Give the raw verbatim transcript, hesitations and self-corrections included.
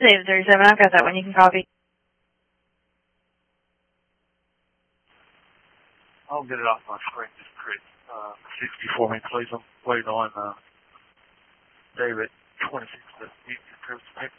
Dave thirty-seven, I've got that one. You can copy. I'll get it off my screen just create uh, sixty for me, please. I'm waiting on uh, David twenty-six to meet the